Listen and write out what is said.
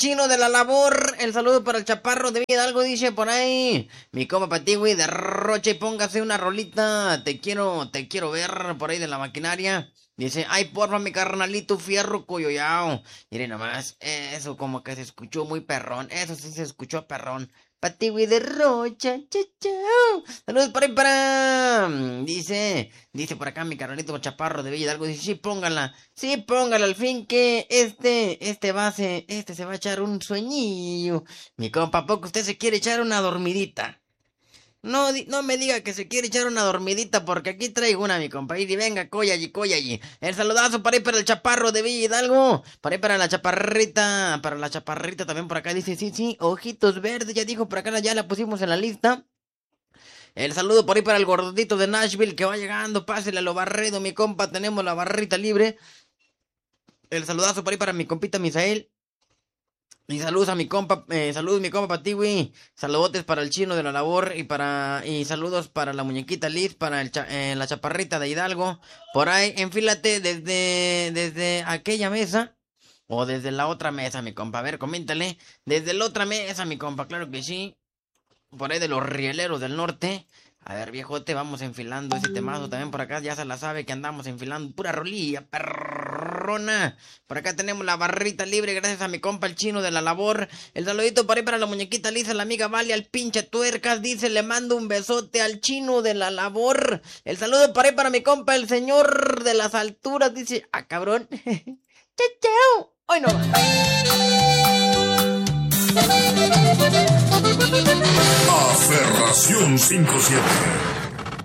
Chino de la Labor. El saludo para el Chaparro de Hidalgo, dice por ahí. Mi compa para ti, güey, de Rocha, y póngase una rolita. Te quiero ver por ahí de la maquinaria. Dice, ay, porfa, mi carnalito fierro coyoyao. Miren nomás, eso como que se escuchó muy perrón. Eso sí se escuchó perrón. Pati, güey, de Rocha, chao. Saludos por ahí para... Dice por acá mi carnalito Chaparro de Villa Hidalgo. Dice, sí, póngala, al fin que este se va a echar un sueñillo. Mi compa, ¿a poco usted se quiere echar una dormidita? No, no me diga que se quiere echar una dormidita, porque aquí traigo una, mi compa. Y venga, coya allí. El saludazo para ahí para el Chaparro de Villa Hidalgo. Para ahí para la chaparrita también por acá. Dice, sí, ojitos verdes, ya dijo por acá, ya la pusimos en la lista. El saludo por ahí para el gordito de Nashville que va llegando. Pásele a lo Barredo, mi compa, tenemos la barrita libre. El saludazo por ahí para mi compita Misael. Y saludos a mi compa, saludos mi compa para ti, güey. Saludotes para el Chino de la Labor y saludos para la muñequita Liz, para la Chaparrita de Hidalgo. Por ahí, enfílate desde aquella mesa o desde la otra mesa, mi compa. A ver, coméntale. Desde la otra mesa, mi compa, claro que sí. Por ahí de los rieleros del norte. A ver, viejote, vamos enfilando ese temazo también por acá. Ya se la sabe que andamos enfilando pura rolilla, perrona. Por acá tenemos la barrita libre gracias a mi compa el Chino de la Labor. El saludito por ahí para la muñequita Lisa, la amiga Vale, al pinche tuercas. Dice, le mando un besote al Chino de la Labor. El saludo por ahí para mi compa el señor de las alturas. Dice, cabrón. Chao. Hoy no. Aferración 57.